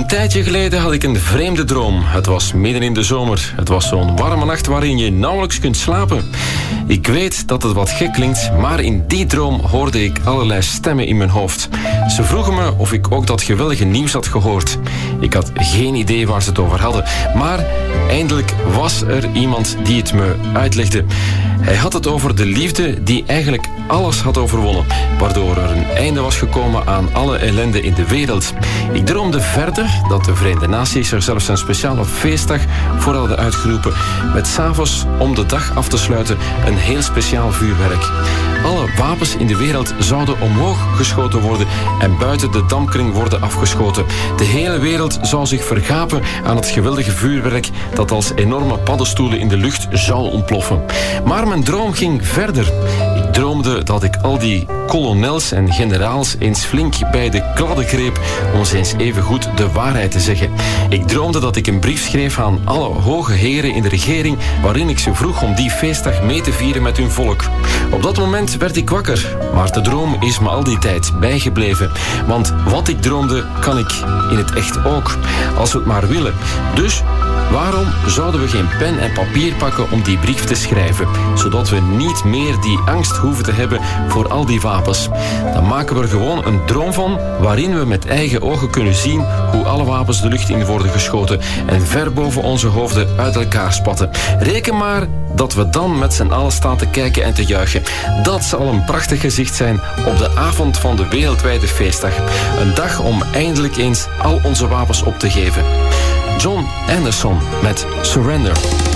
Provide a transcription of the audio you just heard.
tijdje geleden had ik een vreemde droom. Het was midden in de zomer. Het was zo'n warme nacht waarin je nauwelijks kunt slapen. Ik weet dat het wat gek klinkt, maar in die droom hoorde ik allerlei stemmen in mijn hoofd. Ze vroegen me of ik ook dat geweldige nieuws had gehoord. Ik had geen idee waar ze het over hadden, maar eindelijk was er iemand die het me uitlegde. Hij had het over de liefde die eigenlijk alles had overwonnen, waardoor er een einde was gekomen aan alle ellende in de wereld. Ik droomde verder dat de Verenigde Naties er zelfs een speciale feestdag voor hadden uitgeroepen, met 's avonds om de dag af te sluiten een heel speciaal vuurwerk. Alle wapens in de wereld zouden omhoog geschoten worden en buiten de dampkring worden afgeschoten. De hele wereld zou zich vergapen aan het geweldige vuurwerk dat als enorme paddenstoelen in de lucht zou ontploffen. Maar mijn droom ging verder. Ik droomde dat ik al die kolonels en generaals eens flink bij de kladden greep om ze eens even goed de waarheid te zeggen. Ik droomde dat ik een brief schreef aan alle hoge heren in de regering waarin ik ze vroeg om die feestdag mee te vieren met hun volk. Op dat moment werd ik wakker, maar de droom is me al die tijd bijgebleven. Want wat ik droomde, kan ik in het echt ook, als we het maar willen. Dus waarom zouden we geen pen en papier pakken om die brief te schrijven, zodat we niet meer die angst hoeven te hebben voor al die wapens? Dan maken we er gewoon een droom van waarin we met eigen ogen kunnen zien hoe alle wapens de lucht in worden geschoten en ver boven onze hoofden uit elkaar spatten. Reken maar dat we dan met z'n allen staan te kijken en te juichen. Dat zal een prachtig gezicht zijn op de avond van de wereldwijde feestdag. Een dag om eindelijk eens al onze wapens op te geven. John Anderson met Surrender.